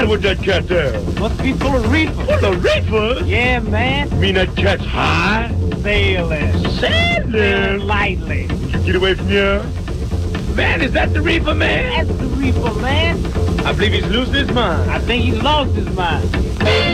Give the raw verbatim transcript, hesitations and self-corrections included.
matter with that cat there? Must be full of reefer. Full of reefer? Yeah, man. You mean that cat's high? Sailing. Sailing? Sailing lightly. Would you get away from here? Man, is that the reefer, man? That's the reefer, man. I believe he's losing his mind. I think he lost his mind.